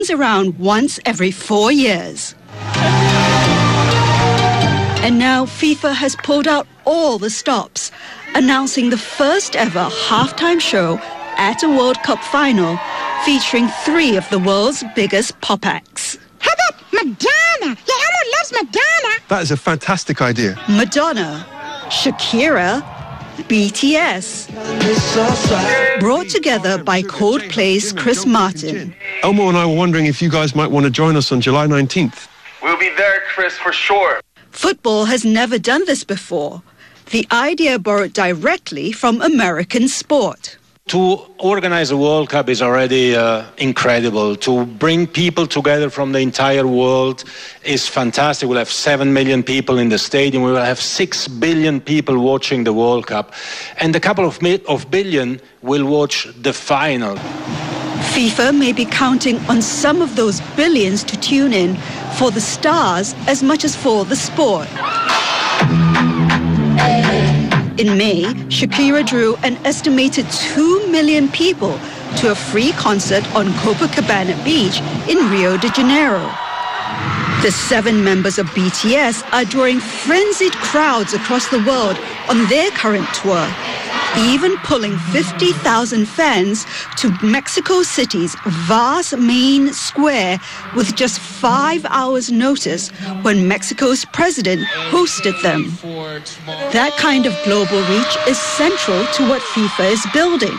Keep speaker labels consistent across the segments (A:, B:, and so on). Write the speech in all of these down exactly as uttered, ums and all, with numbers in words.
A: around once every four years. And now FIFA has pulled out all the stops, announcing the first ever halftime show at a World Cup final featuring three of the world's biggest pop acts.
B: How about Madonna? Yeah, everyone loves Madonna.
C: That is a fantastic idea.
A: Madonna, Shakira, B T S. Brought together by Coldplay's Chris Martin.
C: Elmo and I were wondering if you guys might want to join us on July nineteenth.
D: We'll be there, Chris, for sure.
A: Football has never done this before. The idea borrowed directly from American sport.
E: To organize a World Cup is already uh, incredible. To bring people together from the entire world is fantastic. We'll have seven million people in the stadium. We will have six billion people watching the World Cup. And a couple of, mi- of billion will watch the final.
A: FIFA may be counting on some of those billions to tune in for the stars as much as for the sport. In May, Shakira drew an estimated two million people to a free concert on Copacabana Beach in Rio de Janeiro. The seven members of B T S are drawing frenzied crowds across the world on their current tour, even pulling fifty thousand fans to Mexico City's vast main square with just five hours' notice when Mexico's president hosted them. That kind of global reach is central to what FIFA is building.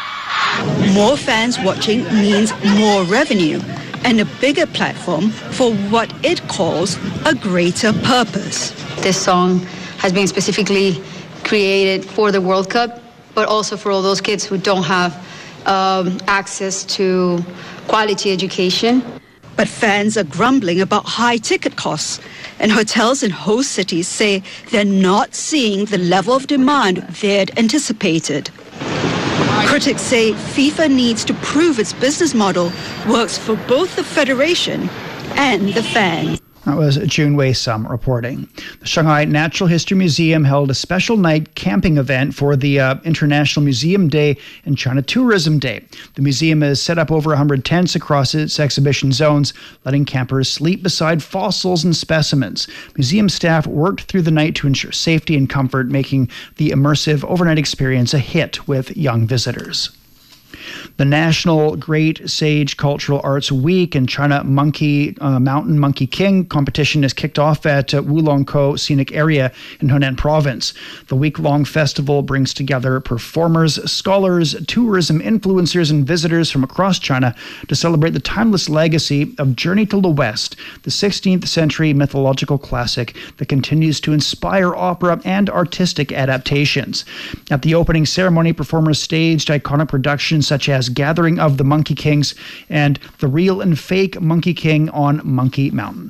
A: More fans watching means more revenue and a bigger platform for what it calls a greater purpose.
F: This song has been specifically created for the World Cup, but also for all those kids who don't have um, access to quality education.
A: But fans are grumbling about high ticket costs, and hotels in host cities say they're not seeing the level of demand they'd anticipated. Critics say FIFA needs to prove its business model works for both the federation and the fans.
G: That was June Wei Sum reporting. The Shanghai Natural History Museum held a special night camping event for the uh, International Museum Day and China Tourism Day. The museum has set up over one hundred tents across its exhibition zones, letting campers sleep beside fossils and specimens. Museum staff worked through the night to ensure safety and comfort, making the immersive overnight experience a hit with young visitors. The National Great Sage Cultural Arts Week and China Monkey uh, Mountain Monkey King competition is kicked off at uh, Wulongkou Scenic Area in Henan Province. The week-long festival brings together performers, scholars, tourism influencers, and visitors from across China to celebrate the timeless legacy of Journey to the West, the sixteenth century mythological classic that continues to inspire opera and artistic adaptations. At the opening ceremony, performers staged iconic productions such as Gathering of the Monkey Kings and The Real and Fake Monkey King on Monkey Mountain.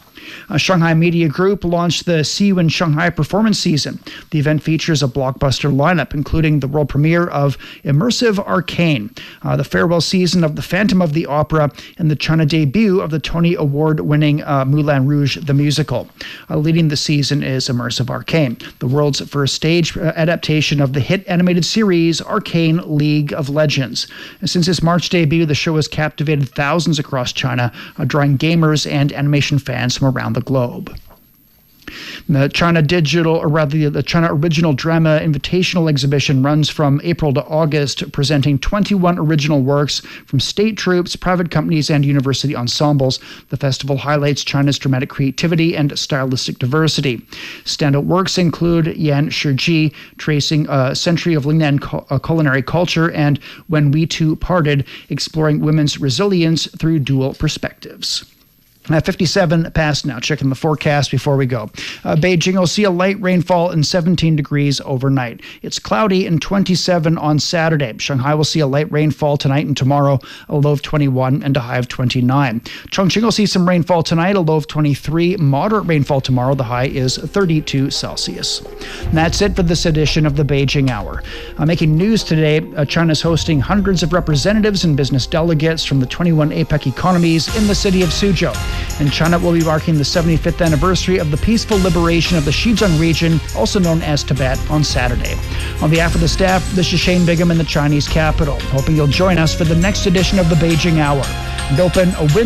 G: A Shanghai Media Group launched the See You in Shanghai performance season. The event features a blockbuster lineup, including the world premiere of Immersive Arcane, uh, the farewell season of The Phantom of the Opera, and the China debut of the Tony Award-winning uh, Moulin Rouge the Musical. Uh, leading the season is Immersive Arcane, the world's first stage adaptation of the hit animated series Arcane League of Legends. Since its March debut, the show has captivated thousands across China, uh, drawing gamers and animation fans from around the globe. The China Digital, or rather the China Original Drama Invitational Exhibition runs from April to August, presenting twenty-one original works from state troops, private companies, and university ensembles. The festival highlights China's dramatic creativity and stylistic diversity. Standout works include Yan Shiji, tracing a century of Lingnan culinary culture, and When We Two Parted, exploring women's resilience through dual perspectives. At fifty-seven past now, checking the forecast before we go. Uh, Beijing will see a light rainfall and seventeen degrees overnight. It's cloudy and twenty-seven on Saturday. Shanghai will see a light rainfall tonight and tomorrow, a low of twenty-one and a high of twenty-nine. Chongqing will see some rainfall tonight, a low of twenty-three. Moderate rainfall tomorrow, the high is thirty-two Celsius. And that's it for this edition of the Beijing Hour. Uh, making news today, uh, China's hosting hundreds of representatives and business delegates from the twenty-one APEC economies in the city of Suzhou. And China will be marking the seventy-fifth anniversary of the peaceful liberation of the Xizang region, also known as Tibet, on Saturday. On behalf of the staff, this is Shane Bigham in the Chinese capital, hoping you'll join us for the next edition of the Beijing Hour. And open a win